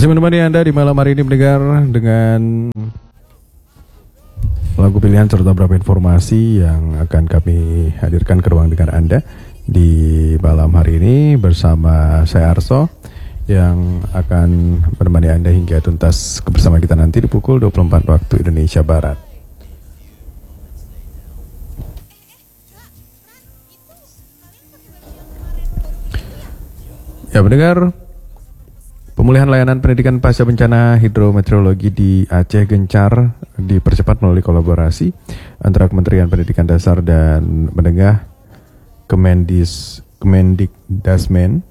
Masih menemani Anda di malam hari ini mendengar dengan lagu pilihan serta beberapa informasi yang akan kami hadirkan ke ruang dengar Anda di malam hari ini bersama saya Arso yang akan menemani Anda hingga tuntas bersama kita nanti di pukul 24 waktu Indonesia Barat. Ya, mendengar pemulihan layanan pendidikan pasca bencana hidrometeorologi di Aceh gencar dipercepat melalui kolaborasi antara Kementerian Pendidikan Dasar dan Menengah, Kemendikdasmen,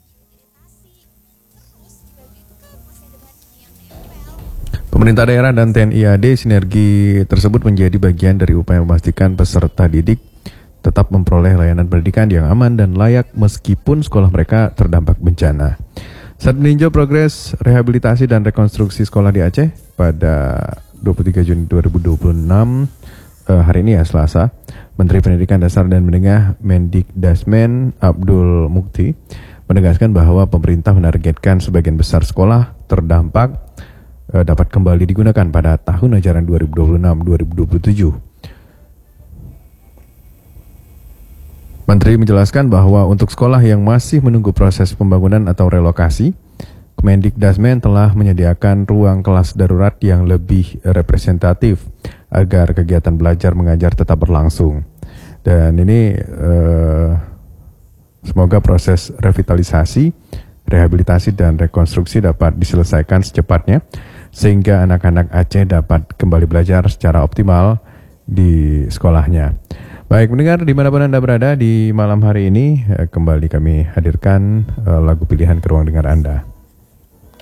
pemerintah daerah dan TNI AD. Sinergi tersebut menjadi bagian dari upaya memastikan peserta didik tetap memperoleh layanan pendidikan yang aman dan layak meskipun sekolah mereka terdampak bencana. Saat meninjau progres rehabilitasi dan rekonstruksi sekolah di Aceh pada 23 Juni 2026 hari ini ya Selasa, Menteri Pendidikan Dasar dan Menengah Mendikdasmen Abdul Mukti menegaskan bahwa pemerintah menargetkan sebagian besar sekolah terdampak dapat kembali digunakan pada tahun ajaran 2026-2027. Menteri menjelaskan bahwa untuk sekolah yang masih menunggu proses pembangunan atau relokasi, Kemendikdasmen telah menyediakan ruang kelas darurat yang lebih representatif agar kegiatan belajar mengajar tetap berlangsung. Dan ini semoga proses revitalisasi, rehabilitasi dan rekonstruksi dapat diselesaikan secepatnya sehingga anak-anak Aceh dapat kembali belajar secara optimal di sekolahnya. Baik, mendengar dimanapun Anda berada di malam hari ini, kembali kami hadirkan lagu pilihan ke ruang dengar Anda.